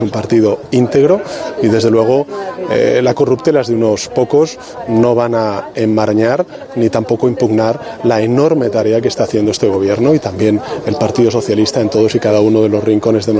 Un partido íntegro y desde luego las corruptelas de unos pocos no van a enmarañar ni tampoco impugnar la enorme tarea que está haciendo este gobierno y también el Partido Socialista en todos y cada uno de los rincones de